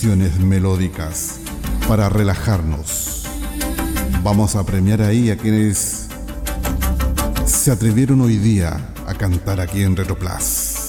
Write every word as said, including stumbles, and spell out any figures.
canciones melódicas para relajarnos. Vamos a premiar ahí a quienes se atrevieron hoy día a cantar aquí en Retroplas.